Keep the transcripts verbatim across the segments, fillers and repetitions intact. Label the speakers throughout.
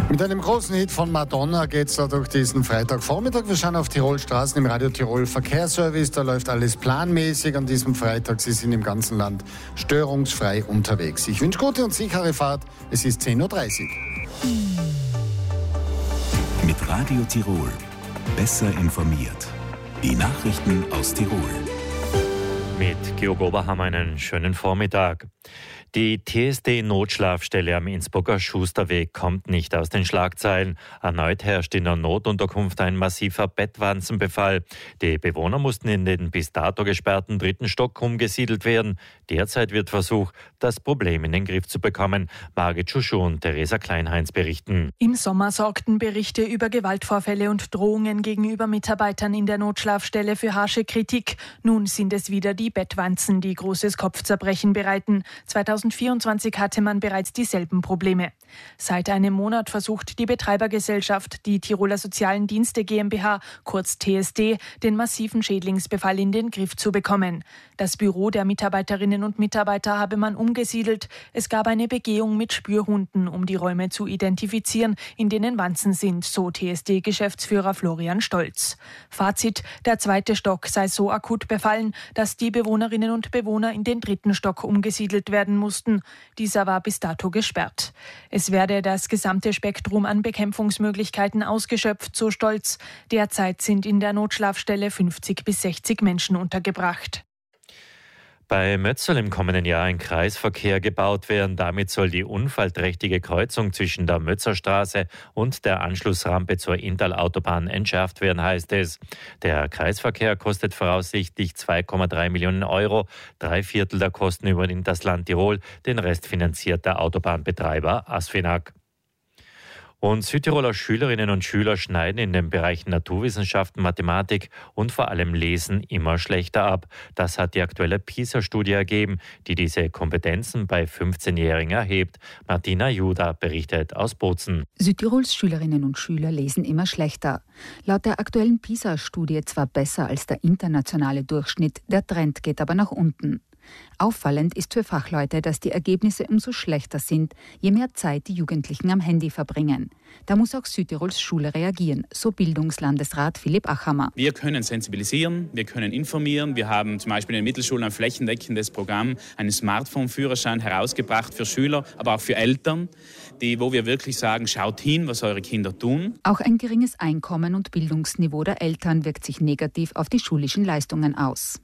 Speaker 1: Mit einem großen Hit von Madonna geht's da durch diesen Freitagvormittag. Wir schauen auf Tirolstraßen im Radio Tirol Verkehrsservice. Da läuft alles planmäßig an diesem Freitag. Sie sind im ganzen Land störungsfrei unterwegs. Ich wünsche gute und sichere Fahrt. Es ist zehn Uhr dreißig.
Speaker 2: Mit Radio Tirol. Besser informiert. Die Nachrichten aus Tirol.
Speaker 3: Mit Georg Oberhammer einen schönen Vormittag. Die T S D-Notschlafstelle am Innsbrucker Schusterweg kommt nicht aus den Schlagzeilen. Erneut herrscht in der Notunterkunft ein massiver Bettwanzenbefall. Die Bewohner mussten in den bis dato gesperrten dritten Stock umgesiedelt werden. Derzeit wird versucht, das Problem in den Griff zu bekommen. Margit Schuschu und Theresa Kleinheinz berichten.
Speaker 4: Im Sommer sorgten Berichte über Gewaltvorfälle und Drohungen gegenüber Mitarbeitern in der Notschlafstelle für harsche Kritik. Nun sind es wieder die Bettwanzen, die großes Kopfzerbrechen bereiten. zweitausendvierundzwanzig hatte man bereits dieselben Probleme. Seit einem Monat versucht die Betreibergesellschaft, die Tiroler Sozialen Dienste GmbH, kurz T S D, den massiven Schädlingsbefall in den Griff zu bekommen. Das Büro der Mitarbeiterinnen und Mitarbeiter habe man umgesiedelt. Es gab eine Begehung mit Spürhunden, um die Räume zu identifizieren, in denen Wanzen sind, so T S D-Geschäftsführer Florian Stolz. Fazit: Der zweite Stock sei so akut befallen, dass die Bewohnerinnen und Bewohner in den dritten Stock umgesiedelt werden mussten. Dieser war bis dato gesperrt. Es werde das gesamte Spektrum an Bekämpfungsmöglichkeiten ausgeschöpft, so Stolz. Derzeit sind in der Notschlafstelle fünfzig bis sechzig Menschen untergebracht.
Speaker 3: Bei Mötzl soll im kommenden Jahr ein Kreisverkehr gebaut werden. Damit soll die unfallträchtige Kreuzung zwischen der Mötzerstraße und der Anschlussrampe zur Inntal-Autobahn entschärft werden, heißt es. Der Kreisverkehr kostet voraussichtlich zwei Komma drei Millionen Euro. Drei Viertel der Kosten übernimmt das Land Tirol. Den Rest finanziert der Autobahnbetreiber Asfinag. Und Südtiroler Schülerinnen und Schüler schneiden in den Bereichen Naturwissenschaften, Mathematik und vor allem Lesen immer schlechter ab. Das hat die aktuelle PISA-Studie ergeben, die diese Kompetenzen bei fünfzehnjährigen erhebt. Martina Juda berichtet aus Bozen.
Speaker 5: Südtirols Schülerinnen und Schüler lesen immer schlechter. Laut der aktuellen PISA-Studie zwar besser als der internationale Durchschnitt, der Trend geht aber nach unten. Auffallend ist für Fachleute, dass die Ergebnisse umso schlechter sind, je mehr Zeit die Jugendlichen am Handy verbringen. Da muss auch Südtirols Schule reagieren, so Bildungslandesrat Philipp Achammer.
Speaker 6: Wir können sensibilisieren, wir können informieren. Wir haben zum Beispiel in den Mittelschulen ein flächendeckendes Programm, einen Smartphone-Führerschein herausgebracht für Schüler, aber auch für Eltern, die, wo wir wirklich sagen, schaut hin, was eure Kinder tun.
Speaker 5: Auch ein geringes Einkommen und Bildungsniveau der Eltern wirkt sich negativ auf die schulischen Leistungen aus.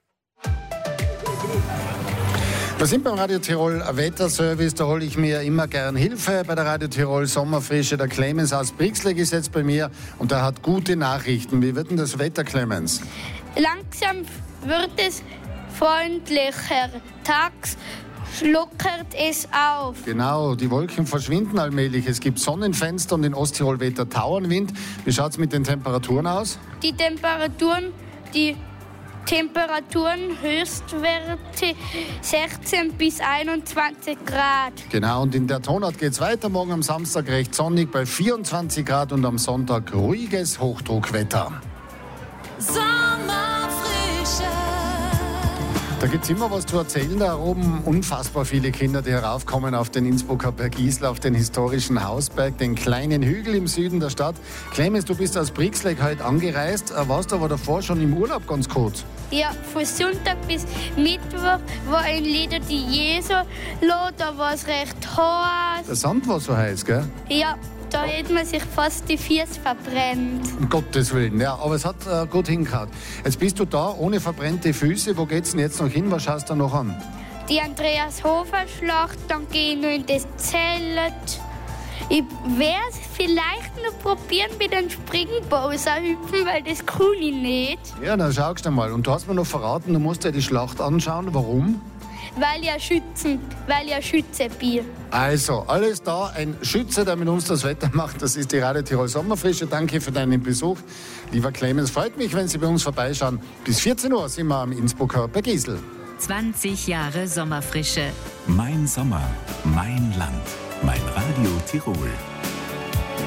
Speaker 1: Wir sind beim Radio Tirol Wetterservice, da hole ich mir immer gern Hilfe. Bei der Radio Tirol Sommerfrische, der Clemens aus Brixleg ist jetzt bei mir und er hat gute Nachrichten. Wie wird denn das Wetter, Clemens?
Speaker 7: Langsam wird es freundlicher, tags lockert es auf.
Speaker 1: Genau, die Wolken verschwinden allmählich. Es gibt Sonnenfenster und in Osttirol weht der Tauernwind. Wie schaut es mit den Temperaturen aus?
Speaker 7: Die Temperaturen, die Temperaturen, Höchstwerte sechzehn bis einundzwanzig Grad.
Speaker 1: Genau, und in der Tonart geht es weiter. Morgen am Samstag recht sonnig bei vierundzwanzig Grad und am Sonntag ruhiges Hochdruckwetter.
Speaker 8: Sommerfrische.
Speaker 1: Da gibt es immer was zu erzählen. Da oben unfassbar viele Kinder, die heraufkommen auf den Innsbrucker Bergisl, auf den historischen Hausberg, den kleinen Hügel im Süden der Stadt. Clemens, du bist aus Brixleg heute angereist. Warst du aber davor schon im Urlaub ganz kurz?
Speaker 7: Ja, von Sonntag bis Mittwoch war ein Lieder die Jesu, da war es recht heiß.
Speaker 1: Der Sand war so heiß, gell?
Speaker 7: Ja, da hat man sich fast die Füße verbrennt.
Speaker 1: Um Gottes Willen, ja, aber es hat äh, gut hingehauen. Jetzt bist du da ohne verbrannte Füße. Wo geht's denn jetzt noch hin? Was schaust du noch an?
Speaker 7: Die Andreas-Hofer-Schlacht, dann gehe ich noch in das Zelt. Ich werde es vielleicht noch probieren, mit einem Springbose hüpfen, weil das kann ich nicht.
Speaker 1: Ja, dann schaust du mal. Und du hast mir noch verraten, du musst dir die Schlacht anschauen. Warum?
Speaker 7: Weil ich Schützen, weil ich Schütze bin.
Speaker 1: Also, alles da. Ein Schütze, der mit uns das Wetter macht, das ist die Radio Tirol Sommerfrische. Danke für deinen Besuch. Lieber Clemens, freut mich, wenn Sie bei uns vorbeischauen. Bis vierzehn Uhr sind wir am Innsbrucker Bergisl.
Speaker 8: zwanzig Jahre Sommerfrische.
Speaker 2: Mein Sommer, mein Land, mein Radio Tirol.